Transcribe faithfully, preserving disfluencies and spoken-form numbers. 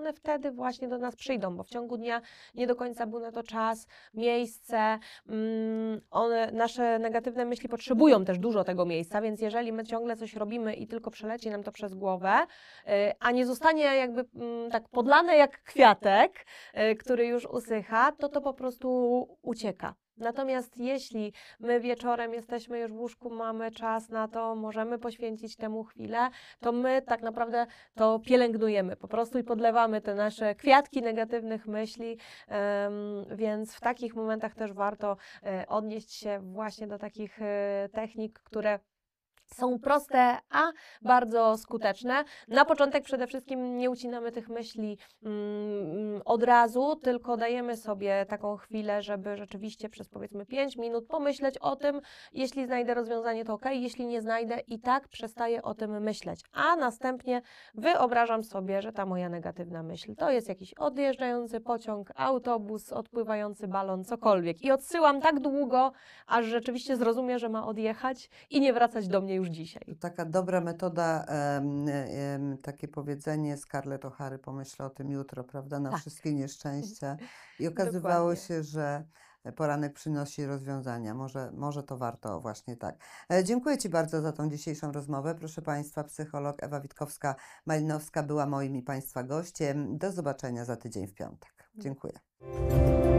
one wtedy właśnie do nas przyjdą, bo w ciągu dnia nie do końca był na to czas, miejsce, mm, one, nasze negatywne myśli potrzebują też dużo tego miejsca, więc jeżeli my ciągle coś robimy i tylko przeleci nam to przez głowę, y, a nie zostanie jakby mm, tak podlane jak kwiatek, y, który już usycha, to to po prostu ucieka. Natomiast jeśli my wieczorem jesteśmy już w łóżku, mamy czas na to, możemy poświęcić temu chwilę, to my tak naprawdę to pielęgnujemy po prostu i podlewamy te nasze kwiatki negatywnych myśli, um, więc w takich momentach też warto e, odnieść się właśnie do takich e, technik, które są proste, a bardzo skuteczne. Na początek przede wszystkim nie ucinamy tych myśli mm, od razu, tylko dajemy sobie taką chwilę, żeby rzeczywiście przez powiedzmy pięć minut pomyśleć o tym. Jeśli znajdę rozwiązanie, to ok, jeśli nie znajdę, i tak przestaję o tym myśleć. A następnie wyobrażam sobie, że ta moja negatywna myśl to jest jakiś odjeżdżający pociąg, autobus, odpływający balon, cokolwiek. I odsyłam tak długo, aż rzeczywiście zrozumie, że ma odjechać i nie wracać do mnie już dzisiaj. To taka dobra metoda, em, em, takie powiedzenie Scarlett O'Hary, pomyślę o tym jutro, prawda, na Tak. wszystkie nieszczęścia. I okazywało Dokładnie. się, że poranek przynosi rozwiązania. Może, może to warto właśnie tak. E, dziękuję Ci bardzo za tą dzisiejszą rozmowę. Proszę Państwa, psycholog Ewa Witkowska-Malinowska była moim i Państwa gościem. Do zobaczenia za tydzień w piątek. Dziękuję.